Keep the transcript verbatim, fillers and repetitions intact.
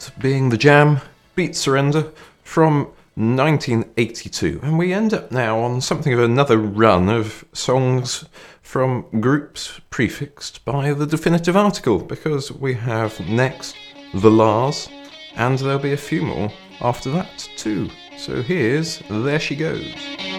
that being The Jam, Beat Surrender from nineteen eighty-two. And we end up now on something of another run of songs from groups prefixed by the definitive article, because we have next The La's, and there'll be a few more after that too. So here's There She Goes.